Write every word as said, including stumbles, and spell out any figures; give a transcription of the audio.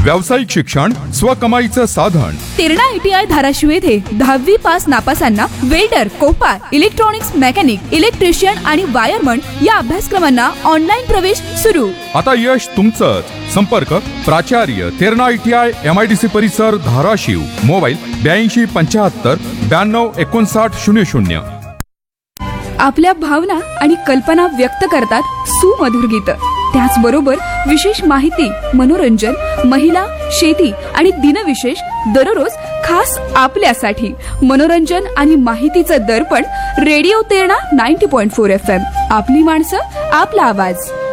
व्यावसायिक शिक्षण स्वकमाईचं साधन. तेरणा आयटीआय धाराशिव येथे दहावी pass नापासांना welder, Kopar, electronics mechanic, electrician आणि वायरमन या अभ्यासक्रमांना ऑनलाईन प्रवेश सुरू. आता यश तुमचंच. संपर्क प्राचार्य तेरणा आयटीआय एमआयडीसी परिसर धाराशिव. मोबाईल ब्याऐंशी पंच्याहत्तर ब्याण्णव एकोणसाठ शून्य शून्य. आपल्या भावना आणि कल्पना व्यक्त करतात सुमधुर गीत. त्याचबरोबर विशेष माहिती, मनोरंजन, महिला, शेती आणि दिनविशेष दररोज खास आपल्यासाठी. मनोरंजन आणि माहितीचं दर्पण रेडिओ तेरणा नव्वद पॉइंट चार एफ एम. आपली माणसं, आपला आवाज.